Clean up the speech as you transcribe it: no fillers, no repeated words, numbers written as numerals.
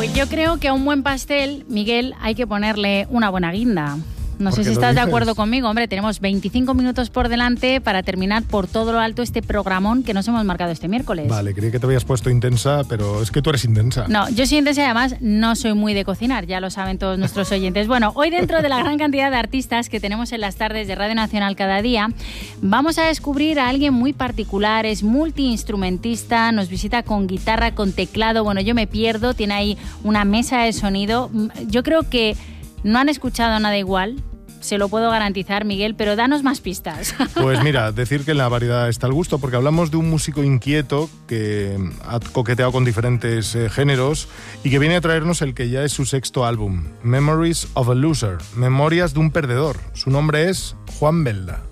Pues yo creo que a un buen pastel, Miguel, hay que ponerle una buena guinda. No sé si estás de acuerdo conmigo. Hombre, tenemos 25 minutos por delante para terminar por todo lo alto este programón que nos hemos marcado este miércoles. Vale, creí que te habías puesto intensa, pero es que tú eres intensa. No, yo soy intensa y además no soy muy de cocinar, ya lo saben todos nuestros oyentes. Bueno, hoy dentro de la gran cantidad de artistas que tenemos en las tardes de Radio Nacional cada día, vamos a descubrir a alguien muy particular, es multiinstrumentista, nos visita con guitarra, con teclado, bueno, yo me pierdo, tiene ahí una mesa de sonido. Yo creo que no han escuchado nada igual, se lo puedo garantizar, Miguel, pero danos más pistas. Pues mira, decir que en la variedad está el gusto, porque hablamos de un músico inquieto que ha coqueteado con diferentes géneros y que viene a traernos el que ya es su sexto álbum, Memories of a Loser, Memorias de un Perdedor. Su nombre es Juan Belda.